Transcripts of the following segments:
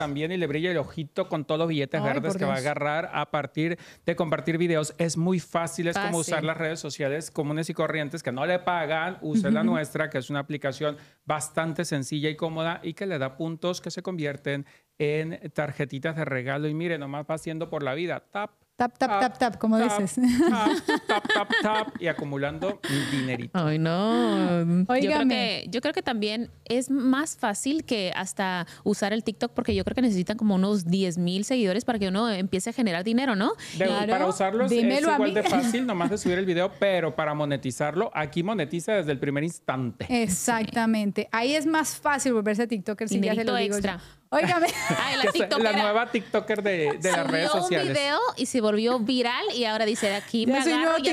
también y le brilla el ojito con todos los billetes verdes que va a agarrar a partir de compartir videos. Es muy fácil, es como usar las redes sociales comunes y corrientes que no le pagan. Use la nuestra, que es una aplicación bastante sencilla y cómoda y que le da puntos que se convierten en tarjetitas de regalo. Y mire, nomás va haciendo por la vida. Tap, tap, tap, tap, tap, como dices. Tap, y acumulando dinerito. Ay, no. Yo creo que también es más fácil que hasta usar el TikTok, porque yo creo que necesitan como unos 10,000 seguidores para que uno empiece a generar dinero, ¿no? Claro. Para usarlo es igual de fácil, nomás de subir el video, pero para monetizarlo, aquí monetiza desde el primer instante. Exactamente. Ahí es más fácil volverse TikToker, si ya se lo digo extra. Óigame. La nueva TikToker de las redes sociales. Un video y se volvió viral y ahora dice, aquí ya soy nuevo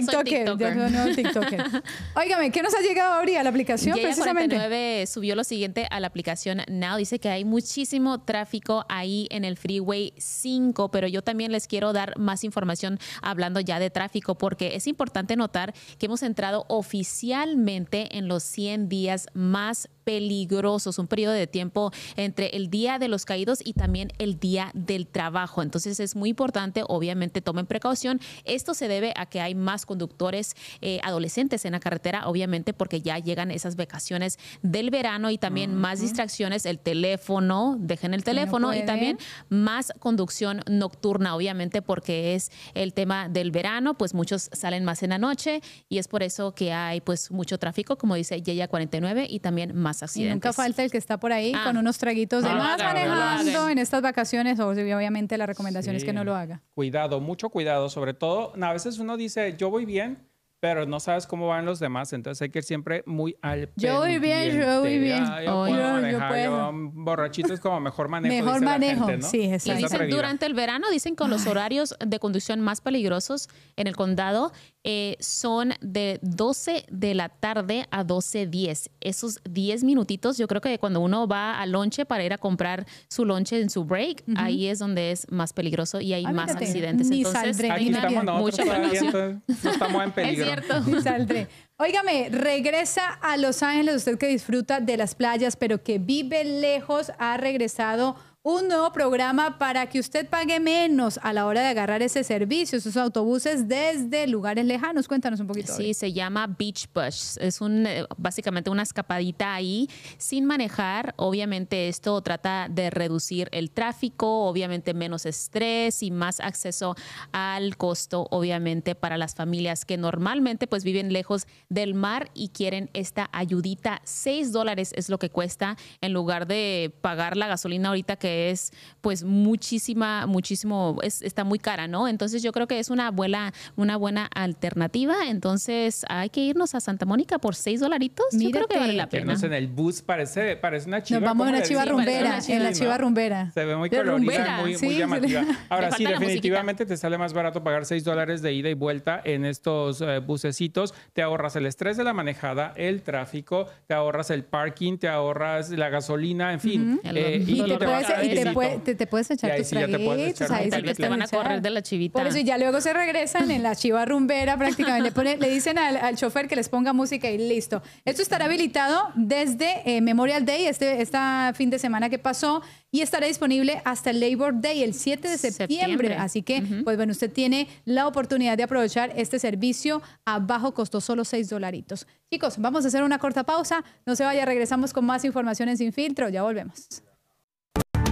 TikToker. Óigame, ¿qué nos ha llegado ahora a la aplicación? Precisamente 49 subió lo siguiente a la aplicación Now. Dice que hay muchísimo tráfico ahí en el Freeway 5, pero yo también les quiero dar más información hablando ya de tráfico, porque es importante notar que hemos entrado oficialmente en los 100 días más peligrosos, un periodo de tiempo entre el Día de los Caídos y también el Día del Trabajo. Entonces es muy importante, obviamente tomen precaución. Esto se debe a que hay más conductores adolescentes en la carretera, obviamente porque ya llegan esas vacaciones del verano y también más distracciones, el teléfono, dejen el teléfono y también más conducción nocturna, obviamente porque es el tema del verano, pues muchos salen más en la noche y es por eso que hay pues mucho tráfico, como dice Yeya 49 y también más accidentes. Y nunca falta el que está por ahí con unos traguitos de más manejando en estas vacaciones, obviamente la recomendación es que no lo haga. Cuidado, mucho cuidado, sobre todo, a veces uno dice, yo voy bien, pero no sabes cómo van los demás, entonces hay que ir siempre muy al pendiente. Yo voy bien. Yo puedo. Borrachito es como mejor manejo. Mejor manejo, gente, ¿no? sí, exacto. Y dicen, durante el verano, dicen que los horarios de conducción más peligrosos en el condado son de 12 de la tarde a 12:10. Esos 10 minutitos, yo creo que cuando uno va al lonche para ir a comprar su lonche en su break, ahí es donde es más peligroso y hay más accidentes. Entonces, aquí estamos nosotros todavía, no estamos en peligro. Es cierto. Sí, saldré. Óigame, regresa a Los Ángeles, usted que disfruta de las playas, pero que vive lejos, ha regresado un nuevo programa para que usted pague menos a la hora de agarrar ese servicio, esos autobuses desde lugares lejanos. Cuéntanos un poquito. Sí, se llama Beach Bus. Es básicamente una escapadita ahí sin manejar. Obviamente esto trata de reducir el tráfico, obviamente menos estrés y más acceso al costo, obviamente para las familias que normalmente pues viven lejos del mar y quieren esta ayudita. $6 es lo que cuesta en lugar de pagar la gasolina ahorita que es pues está muy cara, ¿no? Entonces yo creo que es una buena alternativa. Entonces hay que irnos a Santa Mónica por $6. Yo creo que vale la pena. Irnos en el bus parece una chiva. Nos vamos a una chiva rumbera, en la chiva rumbera. Se ve muy colorida, muy llamativa. Ahora sí, definitivamente te sale más barato pagar $6 de ida y vuelta en estos bucecitos. Te ahorras el estrés de la manejada, el tráfico, te ahorras el parking, te ahorras la gasolina, en fin. Y te puedes echar tus traguitos. Ahí tal vez te van a correr de la chivita. Por eso, y ya luego se regresan en la chiva rumbera prácticamente. Le dicen al chofer que les ponga música y listo. Esto estará habilitado desde Memorial Day, esta fin de semana que pasó, y estará disponible hasta el Labor Day, el 7 de septiembre. Así que, pues bueno, usted tiene la oportunidad de aprovechar este servicio a bajo costo, solo $6. Chicos, vamos a hacer una corta pausa. No se vaya, regresamos con más información en Sin Filtro. Ya volvemos.